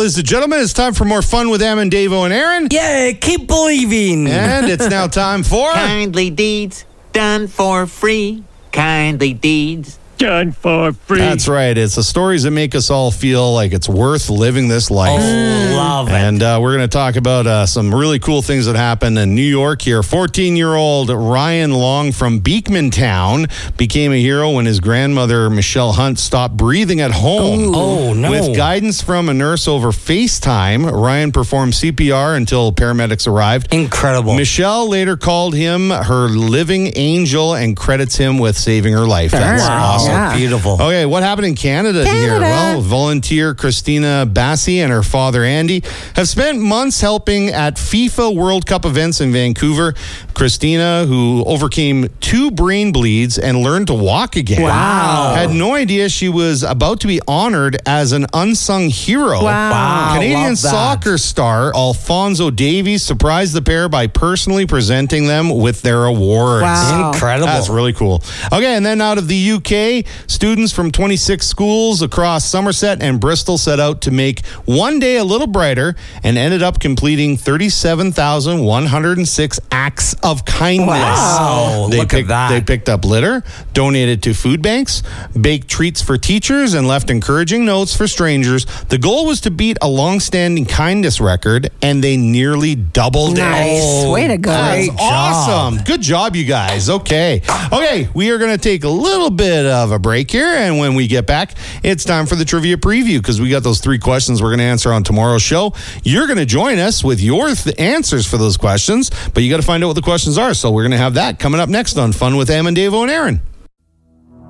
ladies and gentlemen, it's time for more fun with Em and Davo and Aaron. Yeah, keep believing. And it's now time for... Kindly deeds done for free. Kindly deeds done for free. That's right. It's the stories that make us all feel like it's worth living this life. Oh, love it. And we're going to talk about some really cool things that happened in New York here. 14-year-old Ryan Long from Beekman Town became a hero when his grandmother, Michelle Hunt, stopped breathing at home. Oh, no. With guidance from a nurse over FaceTime, Ryan performed CPR until paramedics arrived. Incredible. Michelle later called him her living angel and credits him with saving her life. That's awesome. Yeah. Beautiful. Okay, what happened in Canada here? Well, volunteer Christina Bassi and her father Andy have spent months helping at FIFA World Cup events in Vancouver. Christina, who overcame 2 brain bleeds and learned to walk again, had no idea she was about to be honored as an unsung hero. Wow. Canadian Love that. soccer star Alphonso Davies surprised the pair by personally presenting them with their awards. Wow. Incredible. That's really cool. Okay, and then out of the UK, students from 26 schools across Somerset and Bristol set out to make one day a little brighter and ended up completing 37,106 acts of kindness. Wow, look at that. They picked up litter, donated to food banks, baked treats for teachers, and left encouraging notes for strangers. The goal was to beat a long-standing kindness record, and they nearly doubled it. Nice. Way to go. That's Great awesome. Good job, you guys. Okay, we are going to take a little bit of a break here, and when we get back, it's time for the trivia preview because we got those 3 questions we're going to answer on tomorrow's show. You're going to join us with your answers for those questions, but you got to find out what the questions are, so we're going to have that coming up next on Fun with Em and Davo and Aaron.